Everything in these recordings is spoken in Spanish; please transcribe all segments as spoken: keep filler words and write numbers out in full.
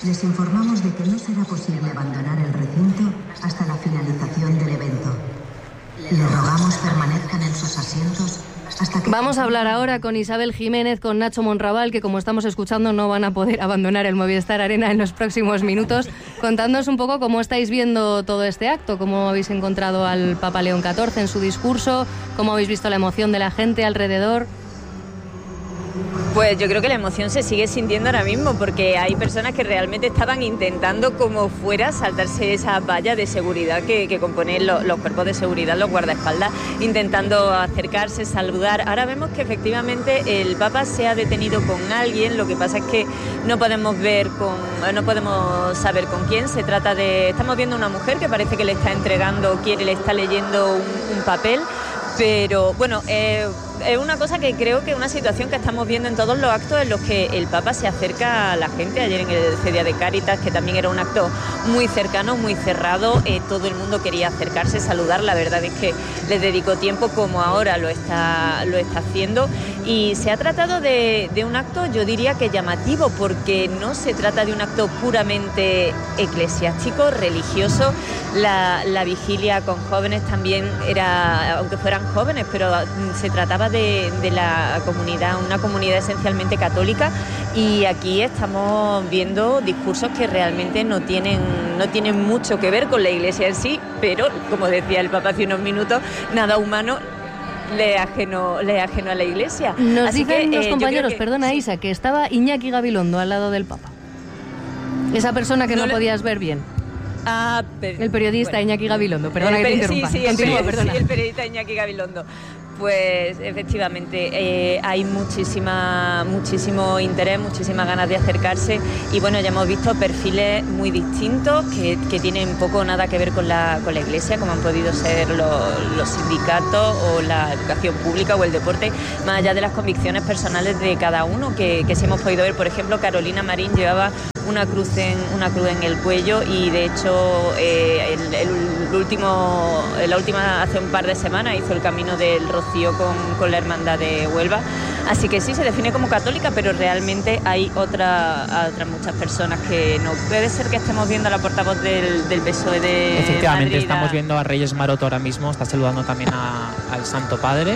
Les informamos de que no será posible abandonar el recinto hasta la finalización del evento. Les rogamos permanezcan en sus asientos hasta que... Vamos a hablar ahora con Isabel Jiménez, con Nacho Monraval, que como estamos escuchando no van a poder abandonar el Movistar Arena en los próximos minutos, contándonos un poco cómo estáis viendo todo este acto, cómo habéis encontrado al Papa León catorce en su discurso, cómo habéis visto la emoción de la gente alrededor. Pues yo creo que la emoción se sigue sintiendo ahora mismo, porque hay personas que realmente estaban intentando como fuera saltarse esa valla de seguridad que, que componen lo, los cuerpos de seguridad, los guardaespaldas, intentando acercarse, saludar. Ahora vemos que efectivamente el Papa se ha detenido con alguien, lo que pasa es que no podemos ver con, no podemos saber con quién. Se trata de, estamos viendo una mujer que parece que le está entregando, quiere, le está leyendo un, un papel, pero bueno, eh, es una cosa que creo que es una situación que estamos viendo en todos los actos en los que el Papa se acerca a la gente. Ayer en el C D A de Cáritas, que también era un acto muy cercano, muy cerrado, eh, todo el mundo quería acercarse, saludar. La verdad es que les dedicó tiempo, como ahora lo está, lo está haciendo, y se ha tratado de, de un acto, yo diría que llamativo, porque no se trata de un acto puramente eclesiástico, religioso. La, la vigilia con jóvenes también era, aunque fueran jóvenes, pero se trataba de, de la comunidad, una comunidad esencialmente católica, y aquí estamos viendo discursos que realmente no tienen, no tienen mucho que ver con la Iglesia en sí, pero, como decía el Papa hace unos minutos, nada humano le ajeno, le ajeno a la Iglesia. Nos Así dicen que, los eh, compañeros, que, perdona sí. Isa, que estaba Iñaki Gabilondo al lado del Papa. Esa persona que no, no le... podías ver bien. Ah, pero, el periodista bueno, Iñaki Gabilondo, perdona el, que te interrumpa. Sí, sí, Continúa, el, perdona. Sí, el periodista Iñaki Gabilondo. Pues efectivamente eh, hay muchísima, muchísimo interés, muchísimas ganas de acercarse, y bueno, ya hemos visto perfiles muy distintos que, que tienen poco o nada que ver con la, con la Iglesia, como han podido ser los, los sindicatos o la educación pública o el deporte, más allá de las convicciones personales de cada uno, que, que sí hemos podido ver. Por ejemplo, Carolina Marín llevaba una cruz en, una cruz en el cuello, y de hecho eh, el, el último, la última, hace un par de semanas hizo el camino del Rocío con, con la Hermandad de Huelva. Así que sí, se define como católica, pero realmente hay otra, otras muchas personas que no. Puede ser que estemos viendo a la portavoz del, del P S O E de Efectivamente, Madrid, estamos a... viendo a Reyes Maroto ahora mismo, está saludando también a, al Santo Padre.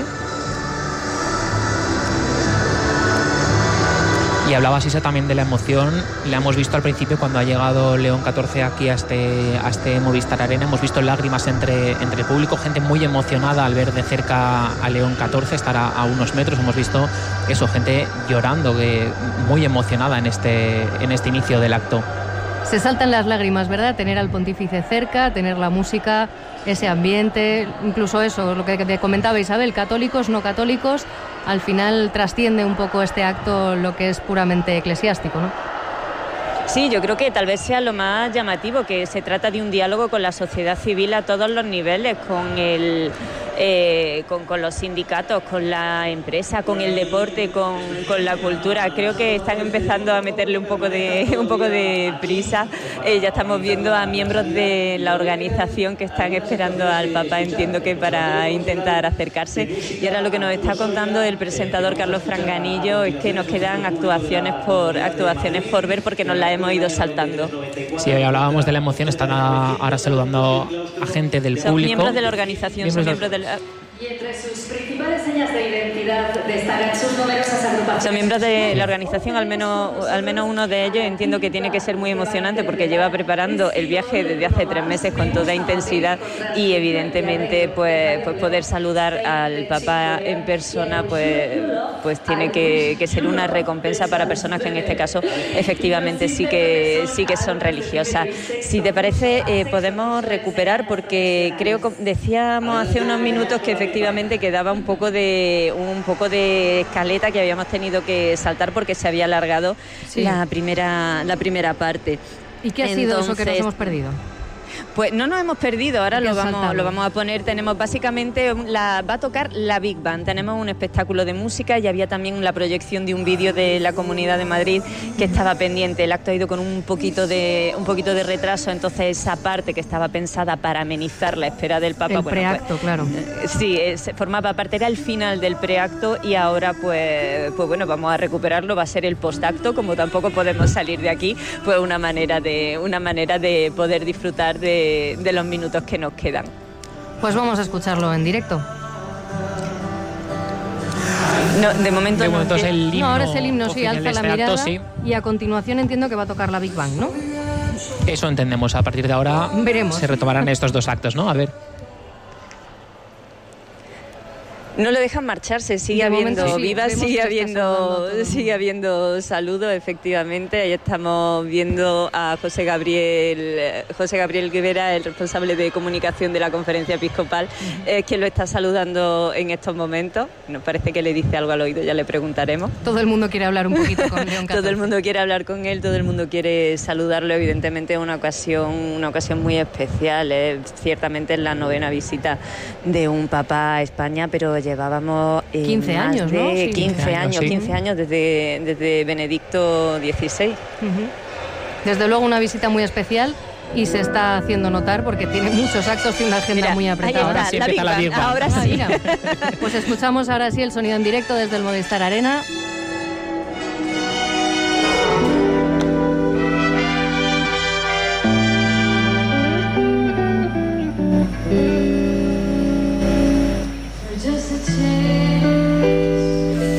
Y hablaba Sisa también de la emoción. La hemos visto al principio cuando ha llegado León catorce aquí a este, a este Movistar Arena. Hemos visto lágrimas entre, entre el público, gente muy emocionada al ver de cerca a León catorce, estar a, a unos metros. Hemos visto eso, gente llorando, que, muy emocionada en este, en este inicio del acto. Se saltan las lágrimas, ¿verdad? Tener al pontífice cerca, tener la música, ese ambiente, incluso eso, lo que te comentaba Isabel, católicos, no católicos, al final trasciende un poco este acto lo que es puramente eclesiástico, ¿no? Sí, yo creo que tal vez sea lo más llamativo, que se trata de un diálogo con la sociedad civil a todos los niveles, con el... Eh, con, con los sindicatos, con la empresa, con el deporte, con, con la cultura. Creo que están empezando a meterle un poco de, un poco de prisa. Eh, ya estamos viendo a miembros de la organización que están esperando al Papa, entiendo que para intentar acercarse. Y ahora lo que nos está contando el presentador Carlos Franganillo es que nos quedan actuaciones por, actuaciones por ver, porque nos las hemos ido saltando. Sí, hoy hablábamos de la emoción, están a, ahora saludando a gente del son público. Miembros de la organización, miembros son miembros de la... Y entre sus principales señas de identidad destacan sus numerosas agrupaciones. Son miembros de la organización, al menos, al menos uno de ellos. Entiendo que tiene que ser muy emocionante porque lleva preparando el viaje desde hace tres meses con toda intensidad, y evidentemente pues, pues poder saludar al Papa en persona pues, pues tiene que, que ser una recompensa para personas que en este caso efectivamente sí que, sí que son religiosas. Si te parece, eh, podemos recuperar, porque creo que decíamos hace unos minutos que efectivamente quedaba un poco de un poco de escaleta que habíamos tenido que saltar porque se había alargado sí. la primera la primera parte. ¿Y qué ha Entonces, sido eso que nos hemos perdido? Pues no nos hemos perdido, ahora lo vamos, saltado. lo vamos a poner. Tenemos básicamente, la, va a tocar la Big Band, tenemos un espectáculo de música y había también la proyección de un vídeo de la Comunidad de Madrid que estaba pendiente. El acto ha ido con un poquito de un poquito de retraso, entonces esa parte que estaba pensada para amenizar la espera del Papa... El bueno, preacto, pues, claro. Sí, es, formaba parte, era el final del preacto y ahora pues, pues bueno, vamos a recuperarlo, va a ser el postacto, como tampoco podemos salir de aquí, pues una manera de, una manera de poder disfrutar de, de los minutos que nos quedan. Pues vamos a escucharlo en directo. No, de momento De no. momento es el himno. No, ahora es el himno, sí, oficial alza de la este mirada acto, sí. y a continuación entiendo que va a tocar la Big Bang, ¿no? Eso entendemos. A partir de ahora Veremos. se retomarán estos dos actos, ¿no? A ver. No lo dejan marcharse, sigue De habiendo momento sí, vivas, vemos sigue que está saludando a todo habiendo, el mundo. sigue habiendo saludos, efectivamente. Ahí estamos viendo a José Gabriel, José Gabriel Rivera, el responsable de comunicación de la Conferencia Episcopal, eh, que lo está saludando en estos momentos. Nos parece que le dice algo al oído, ya le preguntaremos. Todo el mundo quiere hablar un poquito con León catorce. Todo el mundo quiere hablar con él, todo el mundo quiere saludarlo. Evidentemente es una ocasión, una ocasión muy especial. ¿eh? Ciertamente es la novena visita de un papa a España, pero llevábamos eh, quince más años, de ¿no? Sí. quince años, sí. quince años desde, desde Benedicto dieciséis. Ujú. Desde luego una visita muy especial y se está haciendo notar porque tiene muchos actos y una agenda Mira, muy ahí apretada. Ahora está, sí la empieza Big la Bang, Big Bang. ahora Ah, sí. mira. Pues escuchamos ahora sí el sonido en directo desde el Movistar Arena.